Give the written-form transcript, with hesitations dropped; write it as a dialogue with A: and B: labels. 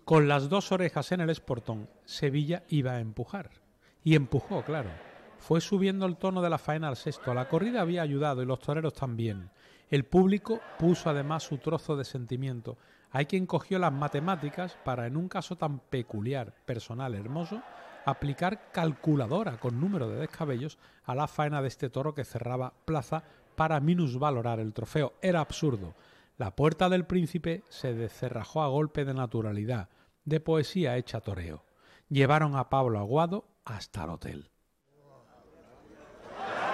A: Con las dos orejas en el esportón, Sevilla iba a empujar. Y empujó, claro. Fue subiendo el tono de la faena al sexto. La corrida había ayudado y los toreros también. El público puso además su trozo de sentimiento. Hay quien cogió las matemáticas para, en un caso tan peculiar, personal, hermoso, aplicar calculadora con número de descabellos a la faena de este toro que cerraba plaza para minusvalorar el trofeo. Era absurdo. La puerta del Príncipe se descerrajó a golpe de naturalidad, de poesía hecha toreo. Llevaron a Pablo Aguado hasta el hotel.